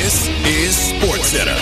This is SportsCenter.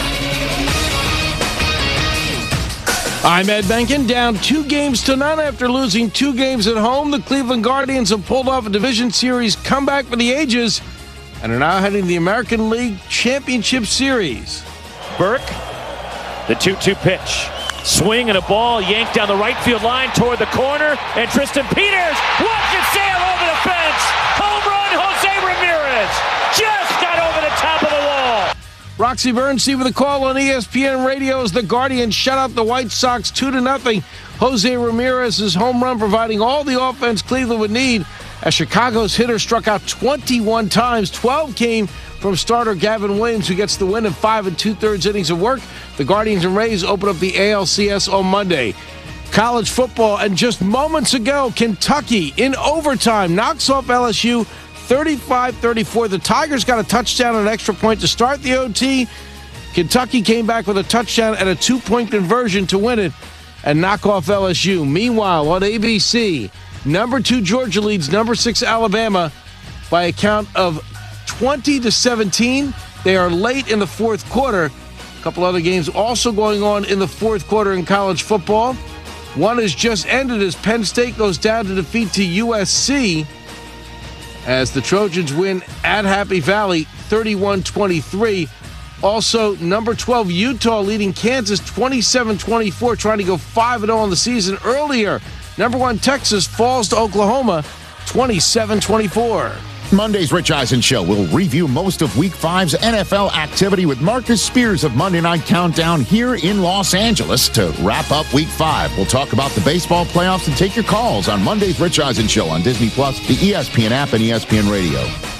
I'm Ed Benkin. Down 2-0 after losing 2 games at home. The Cleveland Guardians have pulled off a division series comeback for the ages and are now heading the American League Championship Series. Burke, the 2-2 pitch. Swing and a ball yanked down the right field line toward the corner. And Tristan Peters, watch it sail over the fence. Home run, Jose Ramirez. Just got over the top of the wall. Roxy Bernstein with a call on ESPN Radio as the Guardians shut out the White Sox 2-0. Jose Ramirez's home run providing all the offense Cleveland would need as Chicago's hitter struck out 21 times. 12 came from starter Gavin Williams, who gets the win in 5 2/3 innings of work. The Guardians and Rays open up the ALCS on Monday. College football, and just moments ago, Kentucky in overtime knocks off LSU 35-34. The Tigers got a touchdown and an extra point to start the OT. Kentucky came back with a touchdown and a 2-point conversion to win it and knock off LSU. Meanwhile, on ABC, number 2 Georgia leads number 6 Alabama by a count of 20-17. They are late in the fourth quarter. A couple other games also going on in the fourth quarter in college football. One has just ended as Penn State goes down to defeat to USC as the Trojans win at Happy Valley 31-23. Also, number 12 Utah leading Kansas 27-24, trying to go 5-0 on the season. Earlier, number 1 Texas falls to Oklahoma 27-24. Monday's Rich Eisen Show will review most of Week 5's NFL activity with Marcus Spears of Monday Night Countdown here in Los Angeles to wrap up Week 5. We'll talk about the baseball playoffs and take your calls on Monday's Rich Eisen Show on Disney+, the ESPN app, and ESPN Radio.